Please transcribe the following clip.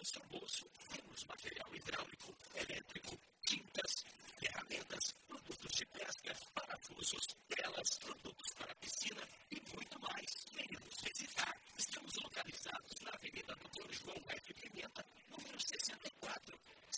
seu bolso, temos material hidráulico, elétrico, tintas, ferramentas, produtos de pesca, parafusos,